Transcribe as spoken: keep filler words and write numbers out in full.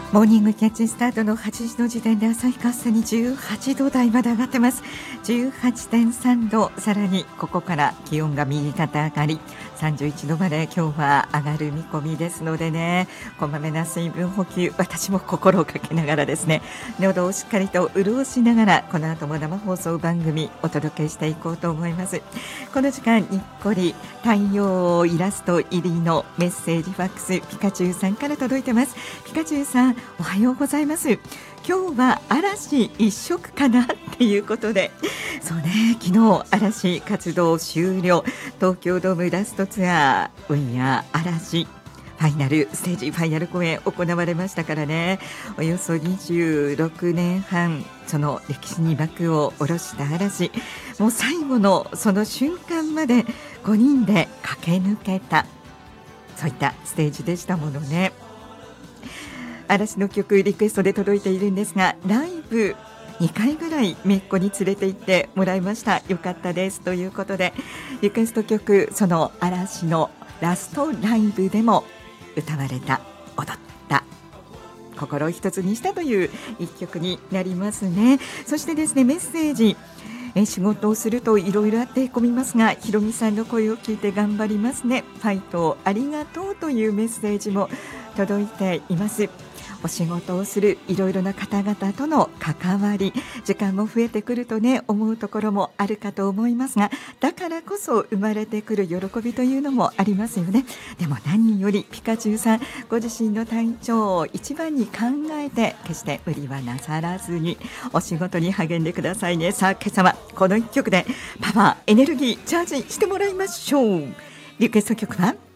モーニングキャッチスタートのはちじの時点で旭川市にじゅうはちど台まで上がってます。 じゅうはちてんさんど、さらにここから気温が右肩上がりさんじゅういちどまで今日は上がる見込みですのでね、こまめな水分補給、私も心をかけながらですね、喉をしっかりと潤しながらこの後も生放送番組お届けしていこうと思います。この時間にっこり太陽イラスト入りのメッセージファックスピカチュウさんから届いてます。ピカチュウさん、おはようございます。今日は嵐一色かなっていうことで、そうね、昨日嵐活動終了、東京ドームラストツアー運や嵐ファイナルステージファイナル公演行われましたからね。およそにじゅうろくねんはん、その歴史に幕を下ろした嵐、もう最後のその瞬間までごにんで駆け抜けた、そういったステージでしたものね。嵐の曲リクエストで届いているんですが、ライブにかいぐらいめっ子に連れて行ってもらいました。よかったですということで、リクエスト曲、その嵐のラストライブでも歌われた、踊った、心を一つにしたという一曲になりますね。そしてですね、メッセージ、え仕事をするといろいろあってへこみますが、ひろみさんの声を聞いて頑張りますね、ファイトありがとうというメッセージも届いています。お仕事をするいろいろな方々との関わり、時間も増えてくるとね、思うところもあるかと思いますが、だからこそ生まれてくる喜びというのもありますよね。でも何よりピカチュウさん、ご自身の体調を一番に考えて、決して無理はなさらずにお仕事に励んでくださいね。さあ、今朝はこの一曲でパワーエネルギーチャージしてもらいましょう。リクエスト曲は